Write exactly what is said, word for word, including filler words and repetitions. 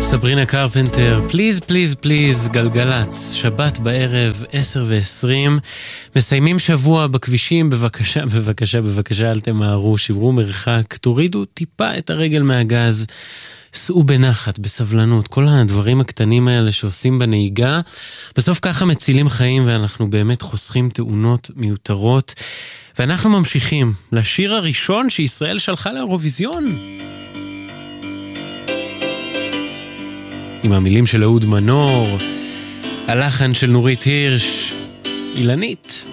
סברינה קרפנטר, פליז פליז פליז, גלגלץ, שבת בערב, עשר ועשרים, מסיימים שבוע בכבישים, בבקשה, בבקשה, בבקשה, אל תמהרו, שברו מרחק, תורידו טיפה את הרגל מהגז, סעו בנחת, בסבלנות, כל הדברים הקטנים האלה שעושים בנהיגה, בסוף ככה מצילים חיים, ואנחנו באמת חוסכים תאונות מיותרות, ואנחנו ממשיכים לשיר הראשון שישראל שלחה לאירוויזיון. עם המילים של אהוד מנור, הלחן של נורית הירש, אילנית.